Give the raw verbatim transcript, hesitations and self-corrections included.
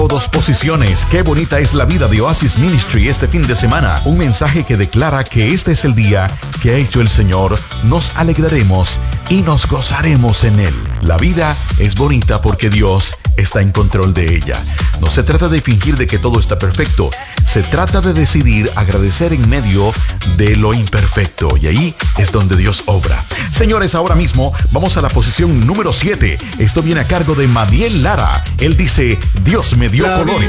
bajo dos posiciones. Qué bonita es la vida de Oasis Ministry este fin de semana. Un mensaje que declara que este es el día que ha hecho el Señor. Nos alegraremos y nos gozaremos en él. La vida es bonita porque Dios está en control de ella. No se trata de fingir de que todo está perfecto. Se trata de decidir agradecer en medio de lo imperfecto. Y ahí es donde Dios obra. Señores, ahora mismo vamos a la posición número siete. Esto viene a cargo de Madiel Lara. Él dice, Dios me dio colores.